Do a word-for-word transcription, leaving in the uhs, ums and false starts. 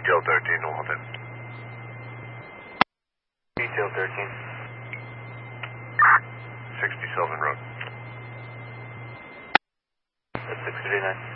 Detail thirteen, Walden. Detail thirteen. sixty Sylvan Road. That's six thirty-nine.